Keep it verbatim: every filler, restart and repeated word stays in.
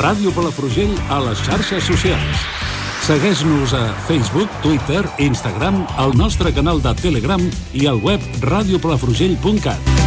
Ràdio Palafrugell a les xarxes socials. Segueix-nos a Facebook, Twitter, Instagram, el nostre canal de Telegram i al web radiopalafrugell punt cat.